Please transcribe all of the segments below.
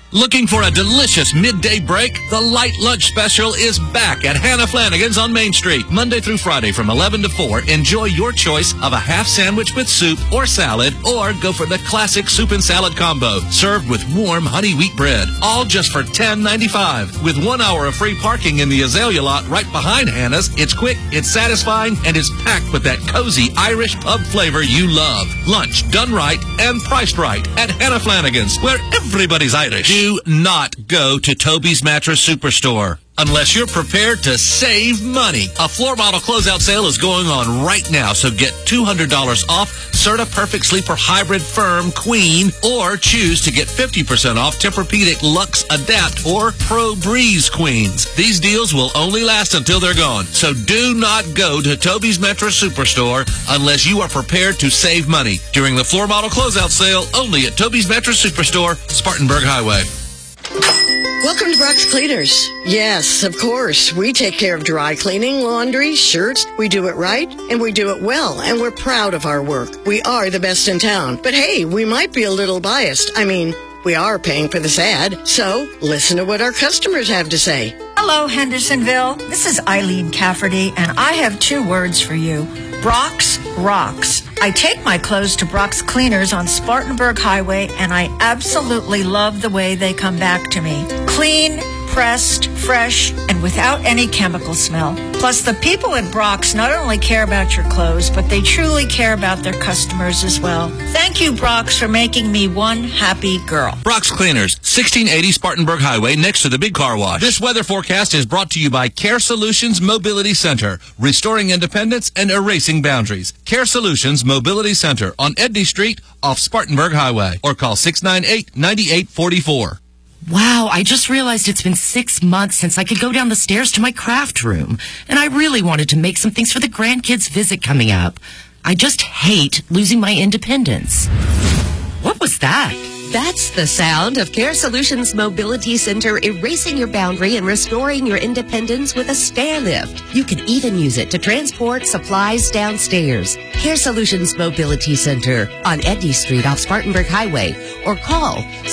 Looking for a delicious midday break? The Light Lunch Special is back at Hannah Flanagan's on Main Street. Monday through Friday from 11 to 4. Enjoy your choice of a half sandwich with soup or salad, or go for the classic soup and salad combo, served with warm honey wheat bread. All just for $10.95. With 1 hour of free parking in the Azalea lot right behind Hannah's, it's quick, it's satisfying, and it's packed with that cozy Irish pub flavor you love. Lunch done right and priced right at Hannah Flanagan's, where everybody's Irish. Do not go to Toby's Mattress Superstore unless you're prepared to save money. A floor model closeout sale is going on right now, so get $200 off Serta Perfect Sleeper Hybrid Firm Queen, or choose to get 50% off Tempur-Pedic Luxe Adapt or Pro Breeze Queens. These deals will only last until they're gone, so do not go to Toby's Mattress Superstore unless you are prepared to save money during the floor model closeout sale only at Toby's Mattress Superstore, Spartanburg Highway. Welcome to Brock's Cleaners. Yes, of course. We take care of dry cleaning, laundry, shirts. We do it right, and we do it well, and we're proud of our work. We are the best in town. But hey, we might be a little biased. I mean, we are paying for this ad, so listen to what our customers have to say. Hello, Hendersonville. This is Eileen Cafferty, and I have 2 words for you. Brock's rocks. I take my clothes to Brock's Cleaners on Spartanburg Highway, and I absolutely love the way they come back to me. Clean, pressed, fresh, and without any chemical smell. Plus, the people at Brock's not only care about your clothes, but they truly care about their customers as well. Thank you, Brock's, for making me one happy girl. Brock's Cleaners, 1680 Spartanburg Highway, next to the big car wash. This weather forecast is brought to you by Care Solutions Mobility Center, restoring independence and erasing boundaries. Care Solutions Mobility Center on Edney Street off Spartanburg Highway, or call 698-9844. Wow, I just realized it's been 6 months since I could go down the stairs to my craft room, and I really wanted to make some things for the grandkids' visit coming up. I just hate losing my independence. What was that? That's the sound of Care Solutions Mobility Center erasing your boundary and restoring your independence with a stair lift. You can even use it to transport supplies downstairs. Care Solutions Mobility Center on Edney Street off Spartanburg Highway, or call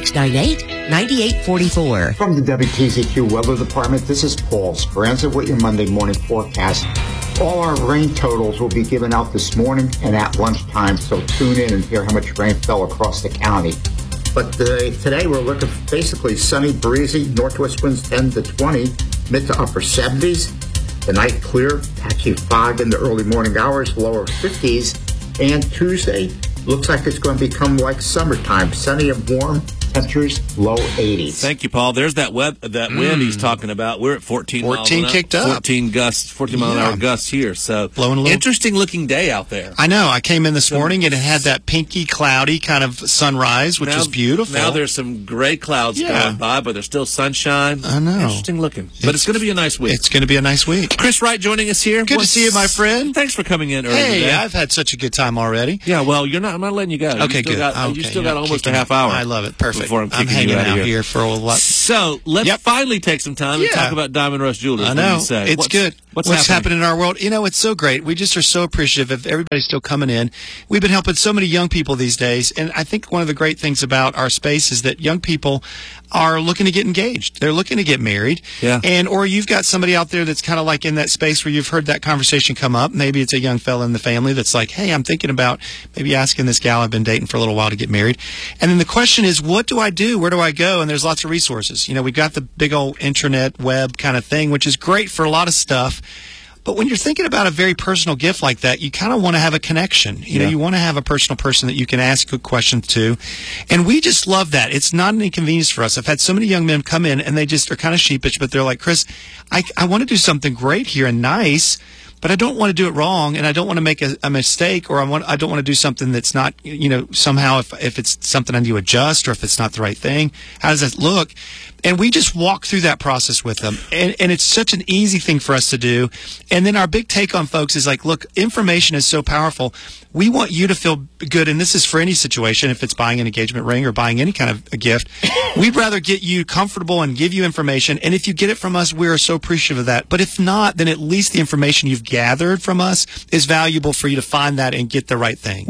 698-9844. From the WTZQ Weather Department, this is Paul Speranza with your Monday morning forecast. All our rain totals will be given out this morning and at lunchtime, so tune in and hear how much rain fell across the county. But today we're looking basically sunny, breezy, northwest winds 10 to 20, mid to upper 70s. The night clear, patchy fog in the early morning hours, lower 50s. And Tuesday looks like it's going to become like summertime, sunny and warm. Temperatures low 80s. Thank you, Paul. There's that wind he's talking about. We're at 14 miles an hour. Kicked up. 14 mile an hour gusts here. So blowing a little. Interesting looking day out there. I know. I came in this morning and it had that pinky, cloudy kind of sunrise, which is beautiful. Now there's some gray clouds going by, but there's still sunshine. I know. Interesting looking. But it's going to be a nice week. It's going to be a nice week. Chris Wright joining us here. Good to see you, my friend. Thanks for coming in early today. Hey, I've had such a good time already. Yeah, well, I'm not letting you go. Okay, good. You still got almost a half hour. I love it. Perfect. Before I'm hanging out here for a lot. So let's finally take some time and talk about Diamond Rush Jewelers. I know. What do you say? It's good. What's happening in our world? You know, it's so great. We just are so appreciative of everybody still coming in. We've been helping so many young people these days, and I think one of the great things about our space is that young people are looking to get engaged. They're looking to get married. Yeah. Or you've got somebody out there that's kind of like in that space where you've heard that conversation come up. Maybe it's a young fella in the family that's like, hey, I'm thinking about maybe asking this gal I've been dating for a little while to get married. And then the question is, what do I do? Where do I go? And there's lots of resources. You know, we've got the big old internet web kind of thing, which is great for a lot of stuff. But when you're thinking about a very personal gift like that, you kind of want to have a connection. You know, you want to have a personal person that you can ask good questions to. And we just love that. It's not an inconvenience for us. I've had so many young men come in and they just are kind of sheepish, but they're like, Chris, I want to do something great here and nice, but I don't want to do it wrong, and I don't want to make a mistake, or I don't want to do something that's not, you know, somehow if it's something I need to adjust or if it's not the right thing. How does that look? And we just walk through that process with them. And it's such an easy thing for us to do. And then our big take on folks is like, look, information is so powerful. We want you to feel good, and this is for any situation, if it's buying an engagement ring or buying any kind of a gift. We'd rather get you comfortable and give you information. And if you get it from us, we are so appreciative of that. But if not, then at least the information you've gathered from us is valuable for you to find that and get the right thing. Well,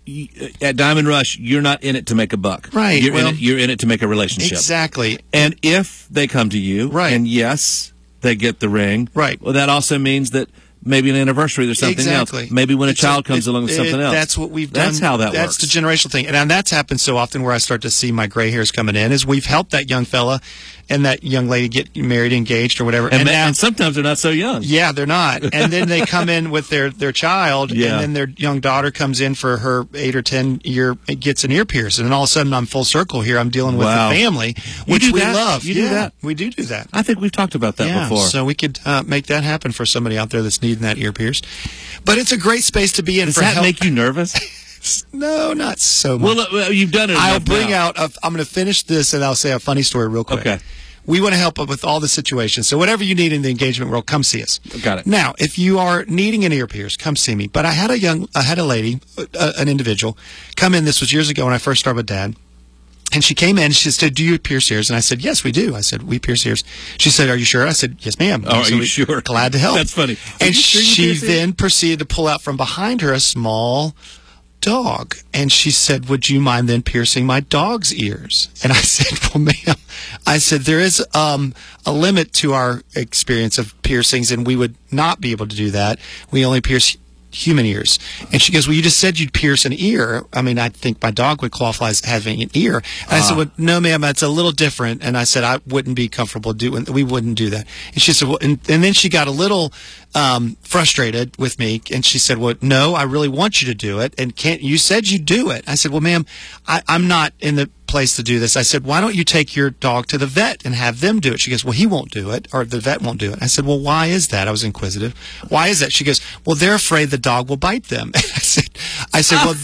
at Diamond Rush, you're not in it to make a buck. Right. You're in it to make a relationship. Exactly. And if they come to you, and yes, they get the ring, well, that also means that maybe an anniversary, there's something else. Maybe when a child comes along with something else. That's what we've done. That's how that works. That's the generational thing. And that's happened so often where I start to see my gray hairs coming in, is we've helped that young fella and that young lady get married, engaged, or whatever. And sometimes they're not so young. Yeah, they're not. And then they come in with their child, and then their young daughter comes in for her 8 or 10 year, gets an ear piercing, and all of a sudden I'm full circle here. I'm dealing with the family, which we love. You do that? We do that. I think we've talked about that before. So we could make that happen for somebody out there that's needing that ear pierced. But it's a great space to be in. Does that make you nervous? No, not so much. Well, you've done it. I'll bring out. I'm going to finish this, and I'll say a funny story real quick. Okay. We want to help with all the situations. So whatever you need in the engagement world, come see us. Got it. Now, if you are needing an ear pierce, come see me. But I had a lady, an individual, come in. This was years ago when I first started with Dad. And she came in and she said, "Do you pierce ears?" And I said, "Yes, we do." I said, "We pierce ears." She said, "Are you sure?" I said, "Yes, ma'am." Oh, are you sure? Glad to help. That's funny. And she then proceeded to pull out from behind her a small dog. And she said, "Would you mind then piercing my dog's ears?" And I said, "Well, ma'am," I said, "there is a limit to our experience of piercings, and we would not be able to do that. We only pierce human ears." And she goes, "Well, you just said you'd pierce an ear. I mean, I think my dog would qualify as having an ear." And I said, "Well, no, ma'am, that's a little different." And I said, "I wouldn't be comfortable doing. We wouldn't do that." And she said, "Well," and then she got a little frustrated with me, and she said, "Well, no, I really want you to do it. And can't you said you'd do it?" I said, "Well, ma'am, I'm not in the place to do this." I said, "Why don't you take your dog to the vet and have them do it?" She goes, "Well, he won't do it, or the vet won't do it." I said, "Well, why is that?" I was inquisitive. "Why is that?" She goes, "Well, they're afraid the dog will bite them." And I said, "Well,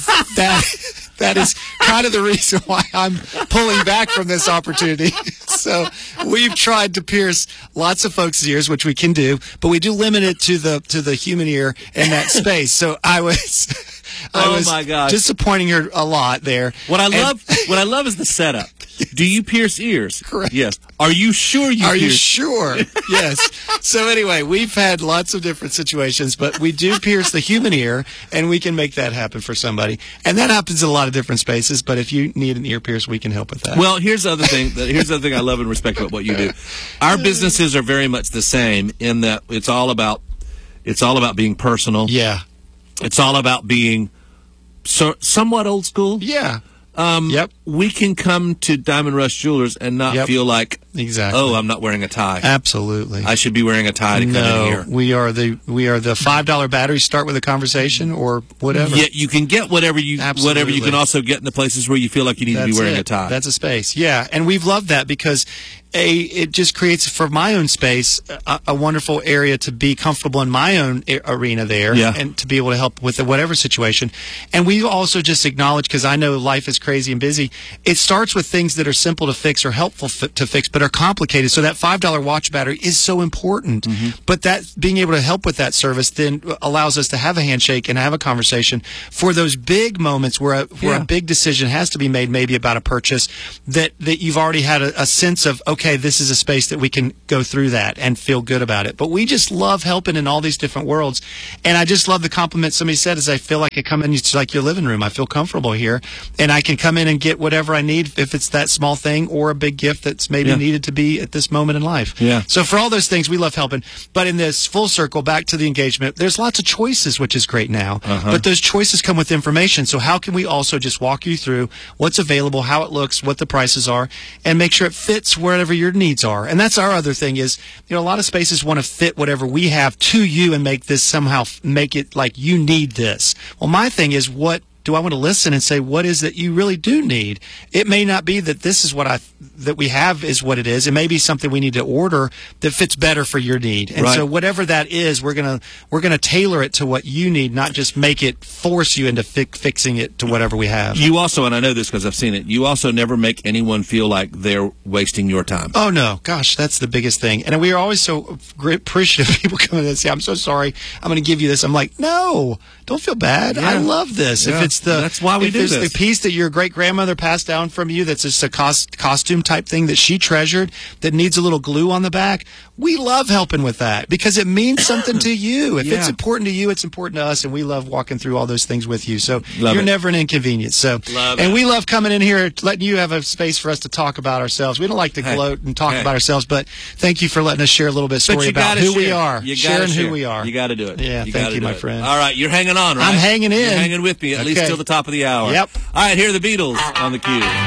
that is kind of the reason why I'm pulling back from this opportunity." So we've tried to pierce lots of folks' ears, which we can do, but we do limit it to the human ear in that space. So I was my gosh, disappointing her a lot there. What I love is the setup. Do you pierce ears? Correct. Yes. Are you sure Are you sure? Yes. So anyway, we've had lots of different situations, but we do pierce the human ear, and we can make that happen for somebody. And that happens in a lot of different spaces, but if you need an ear pierce, we can help with that. Well, here's the other thing. Here's the other thing I love and respect about what you do. Our businesses are very much the same in that it's all about being personal. Yeah. It's all about being somewhat old school. Yeah. We can come to Diamond Rush Jewelers and not feel like, oh, I'm not wearing a tie. Absolutely. I should be wearing a tie to come in here. We are the $5 batteries start with a conversation or whatever. Yeah, you can get whatever you can also get in the places where you feel like you need to be wearing a tie. That's a space. Yeah, and we've loved that because it just creates, for my own space, a wonderful area to be comfortable in my own arena there, and to be able to help with whatever situation. And we also just acknowledge, because I know life is crazy and busy, it starts with things that are simple to fix or helpful to fix, but are complicated. So that $5 watch battery is so important. Mm-hmm. But that being able to help with that service then allows us to have a handshake and have a conversation for those big moments where a big decision has to be made, maybe about a purchase, that you've already had a sense of, okay, this is a space that we can go through that and feel good about it. But we just love helping in all these different worlds. And I just love the compliment somebody said, is I feel like I come in, it's like your living room. I feel comfortable here. And I can come in and get whatever I need, if it's that small thing or a big gift that's maybe needed to be at this moment in life. Yeah. So for all those things, we love helping. But in this full circle, back to the engagement, there's lots of choices, which is great now. Uh-huh. But those choices come with information. So how can we also just walk you through what's available, how it looks, what the prices are, and make sure it fits wherever your needs are. And that's our other thing is, a lot of spaces want to fit whatever we have to you and make this somehow, make it like you need this. Well, my thing is, what do I want to listen and say, what is that you really do need? It may not be that this is what that we have is what it is. It may be something we need to order that fits better for your need. And so whatever that is, we're gonna tailor it to what you need, not just make it force you into fixing it to whatever we have. You also, and I know this because I've seen it, you also never make anyone feel like they're wasting your time. Oh no, gosh, that's the biggest thing. And we are always so appreciative of people coming in and say, I'm so sorry, I'm going to give you this. I'm like, no, don't feel bad. I love this. If that's why we do this. The piece that your great grandmother passed down from you that's just a costume type thing that she treasured that needs a little glue on the back, we love helping with that because it means something to you. If it's important to you, it's important to us, and we love walking through all those things with you. So you're never an inconvenience. So we love coming in here, letting you have a space for us to talk about ourselves. We don't like to gloat and talk about ourselves, but thank you for letting us share a little bit of story about who we are. Sharing who we are. You got to do it. Yeah, thank you, my friend. All right, you're hanging on, right? I'm hanging in. You're hanging with me at least till the top of the hour. Yep. All right, here are the Beatles on the cue.